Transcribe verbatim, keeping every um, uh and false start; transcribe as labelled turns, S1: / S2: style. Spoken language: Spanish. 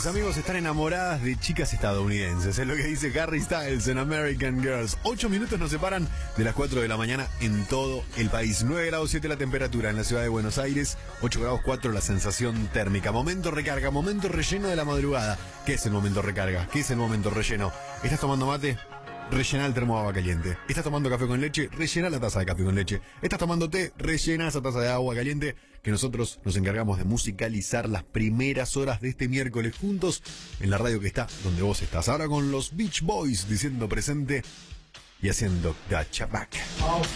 S1: amigos están enamoradas de chicas estadounidenses. Es lo que dice Harry Styles en American Girls. Ocho minutos nos separan de las cuatro de la mañana en todo el país. nueve grados siete la temperatura en la ciudad de Buenos Aires. ocho grados cuatro la sensación térmica. Momento recarga, momento relleno de la madrugada. ¿Qué es el momento recarga? ¿Qué es el momento relleno? ¿Estás tomando mate? Rellena el termo de agua caliente. ¿Estás tomando café con leche? Rellena la taza de café con leche. ¿Estás tomando té? Rellena esa taza de agua caliente, que nosotros nos encargamos de musicalizar las primeras horas de este miércoles juntos en la radio que está donde vos estás. Ahora con los Beach Boys diciendo presente y haciendo Gotcha Back.